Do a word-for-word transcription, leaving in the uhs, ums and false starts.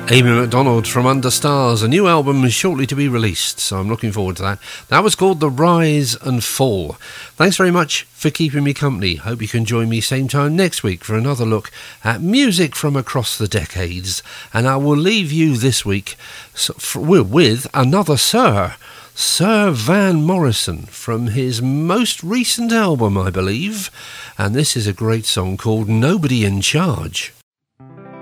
Amy MacDonald from Under Stars, a new album shortly to be released, so I'm looking forward to that. That was called The Rise and Fall. Thanks very much for keeping me company. Hope you can join me same time next week for another look at music from across the decades. And I will leave you this week with another Sir, Sir Van Morrison, from his most recent album, I believe. And this is a great song called Nobody in Charge.